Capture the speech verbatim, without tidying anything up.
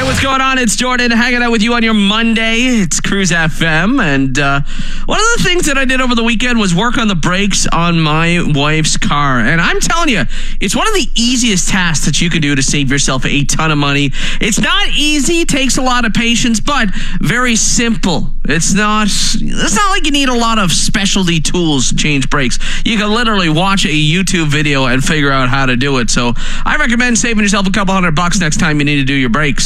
what's going on? It's Jordan hanging out with you on your Monday. It's Cruise F M. And uh, one of the things that I did over the weekend was work on the brakes on my wife's car. And I'm telling you, it's one of the easiest tasks that you can do to save yourself a ton of money. It's not easy, takes a lot of patience, but very simple. It's not, it's not like you need a lot of specialty tools to change brakes. You can literally watch a YouTube video and figure out how to do it. So I recommend saving yourself a couple hundred bucks next time you need to do your brakes.